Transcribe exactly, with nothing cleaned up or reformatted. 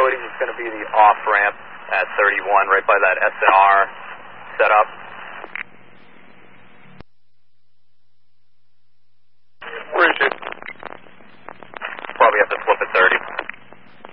loading is going to be the off-ramp at thirty-one, right by that S N R setup.